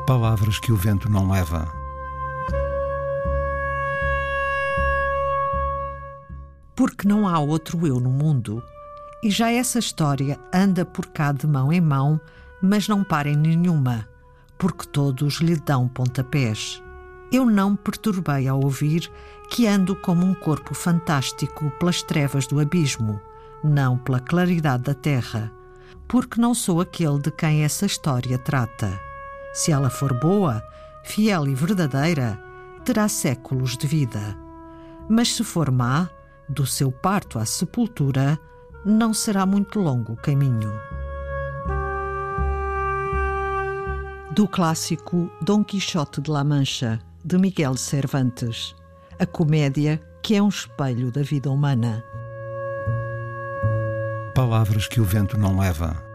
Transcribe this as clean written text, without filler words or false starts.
Palavras que o vento não leva. Porque não há outro eu no mundo. E já essa história anda por cá de mão em mão, mas não para em nenhuma, porque todos lhe dão pontapés. Eu não me perturbei ao ouvir que ando como um corpo fantástico pelas trevas do abismo, não pela claridade da terra, porque não sou aquele de quem essa história trata. Se ela for boa, fiel e verdadeira, terá séculos de vida. Mas se for má, do seu parto à sepultura, não será muito longo o caminho. Do clássico Dom Quixote de La Mancha, de Miguel de Cervantes, a comédia que é um espelho da vida humana. Palavras que o vento não leva.